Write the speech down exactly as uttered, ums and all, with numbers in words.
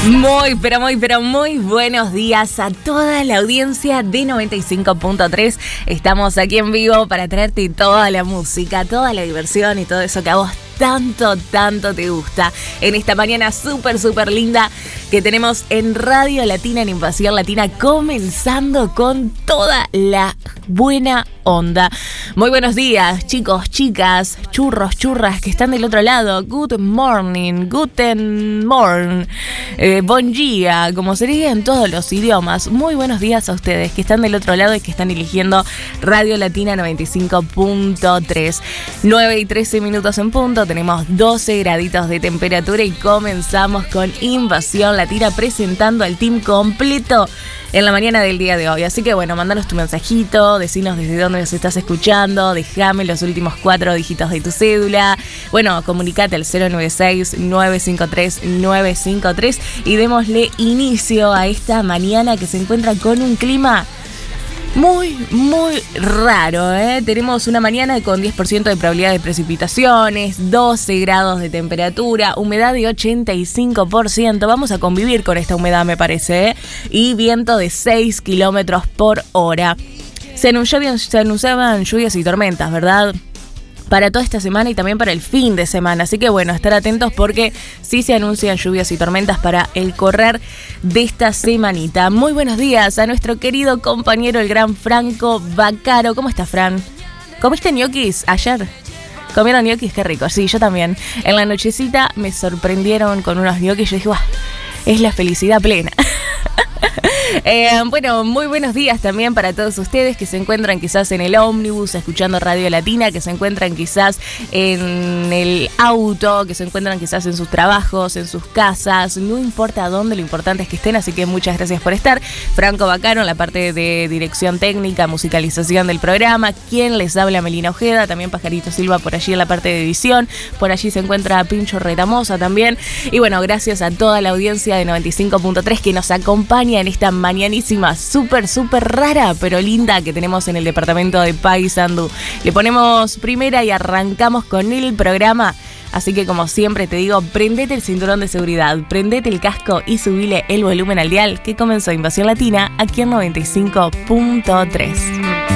Muy, pero muy, pero muy buenos días a toda la audiencia de noventa y cinco punto tres. Estamos aquí en vivo para traerte toda la música, toda la diversión y todo eso que a vos tanto, tanto te gusta. En esta mañana súper, súper linda que tenemos en Radio Latina, en Invasión Latina, comenzando con toda la buena onda. Muy buenos días, chicos, chicas, churros, churras que están del otro lado. Good morning, guten morn, eh, bon dia, como se diga en todos los idiomas. Muy buenos días a ustedes que están del otro lado y que están eligiendo Radio Latina noventa y cinco punto tres. nueve y trece minutos en punto, tenemos doce graditos de temperatura y comenzamos con Invasión Latina presentando al team completo en la mañana del día de hoy. Así que bueno, mandanos tu mensajito, decinos desde dónde nos estás escuchando, déjame los últimos cuatro dígitos de tu cédula. Bueno, comunicate al cero nueve seis, nueve cinco tres, nueve cinco tres y démosle inicio a esta mañana que se encuentra con un clima muy, muy raro, ¿eh? Tenemos una mañana con diez por ciento de probabilidad de precipitaciones, doce grados de temperatura, humedad de ochenta y cinco por ciento. Vamos a convivir con esta humedad, me parece, ¿eh? Y viento de seis kilómetros por hora. Se anunciaban, se anunciaban lluvias y tormentas, ¿verdad?, para toda esta semana y también para el fin de semana. Así que bueno, estar atentos porque sí se anuncian lluvias y tormentas para el correr de esta semanita. Muy buenos días a nuestro querido compañero, el gran Franco Vaccaro. ¿Cómo estás, Fran? ¿Comiste ñoquis ayer? ¿Comieron ñoquis? Qué rico. Sí, yo también. En la nochecita me sorprendieron con unos ñoquis. Yo dije, ¡guau! Es la felicidad plena. Eh, bueno, muy buenos días también para todos ustedes que se encuentran quizás en el ómnibus escuchando Radio Latina, que se encuentran quizás en el auto, que se encuentran quizás en sus trabajos, en sus casas, no importa dónde, lo importante es que estén, así que muchas gracias por estar. Franco Vaccaro en la parte de dirección técnica, musicalización del programa, quien les habla, Melina Ojeda, también Pajarito Silva por allí en la parte de edición, por allí se encuentra Pincho Retamosa también, y bueno, gracias a toda la audiencia de noventa y cinco punto tres que nos acompaña en esta mañanísima súper, súper rara, pero linda que tenemos en el departamento de Paysandú. Le ponemos primera y arrancamos con el programa. Así que como siempre te digo, prendete el cinturón de seguridad, prendete el casco y subile el volumen al dial que comenzó Invasión Latina aquí en noventa y cinco punto tres.